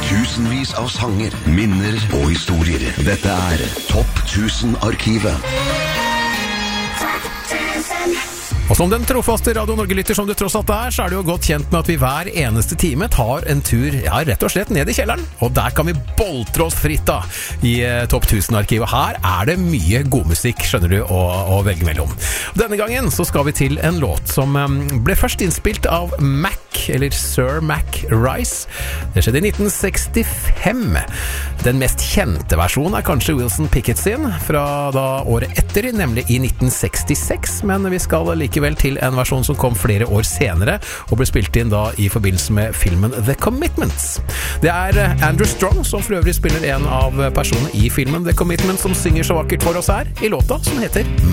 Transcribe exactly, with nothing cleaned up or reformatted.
Tusenvis av sanger, minner og historier. Dette er Topp tusen-arkivet. Og som den trofaste Radio Norge-lytter som du tross alt er, så er det jo godt kjent med at vi hver eneste time tar en tur, ja, rett og slett ned i kjelleren. Og der kan vi boltre oss fritt da, i eh, Topp tusen-arkivet. Her er det mye god musikk, skjønner du, å, å velge mellom. Denne gangen så skal vi til en låt som eh, ble først innspilt av Mac, eller Sir Mac Rice. Det skjedde i nitten sekstifem. Den mest kjente versjonen er kanskje Wilson Pickett sin, fra da året etter, nemlig i nitten sekstiseks, men vi skal like vel til en versjon som kom flere år senere og ble spilt inn da i forbindelse med filmen The Commitments. Det er Andrew Strong som for øvrig spiller en av personene i filmen The Commitments som synger så vakkert for oss her i låta som heter